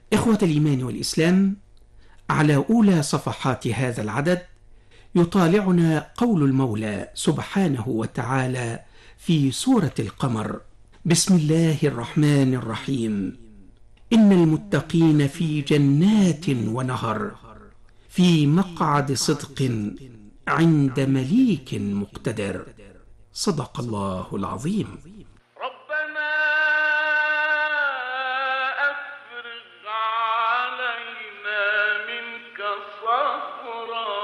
إخوة الإيمان والإسلام، على أولى صفحات هذا العدد يطالعنا قول المولى سبحانه وتعالى في سورة القمر: بسم الله الرحمن الرحيم. إن المتقين في جنات ونهر في مقعد صدق عند مليك مقتدر. صدق الله العظيم.